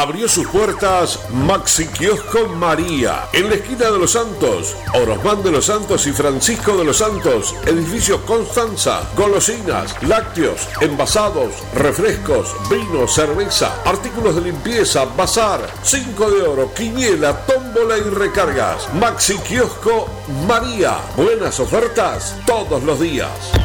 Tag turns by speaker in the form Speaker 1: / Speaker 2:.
Speaker 1: abrió sus puertas Maxi Kiosco María, en la esquina de Los Santos, Orosmán de los Santos y Francisco de los Santos, edificio Constanza. Golosinas, lácteos, envasados, refrescos, vino, cerveza, artículos de limpieza, bazar, 5 de oro, quiniela, tómbola y recargas. Maxi Kiosco María, buenas ofertas todos los días.